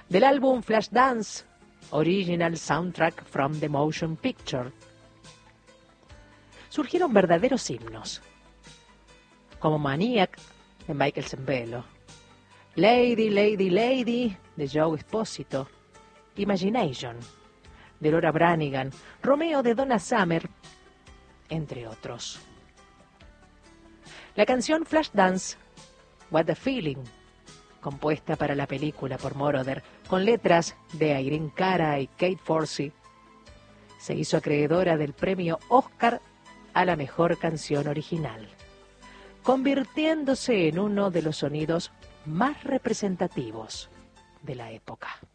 Del álbum Flashdance, Original Soundtrack from the Motion Picture, surgieron verdaderos himnos, como Maniac de Michael Sembello, Lady, Lady, Lady de Joe Esposito, Imagination de Laura Branigan, Romeo de Donna Summer, entre otros. La canción Flashdance, What a Feeling, compuesta para la película por Moroder, con letras de Irene Cara y Kate Forsey, se hizo acreedora del premio Oscar a la mejor canción original, convirtiéndose en uno de los sonidos más representativos de la época.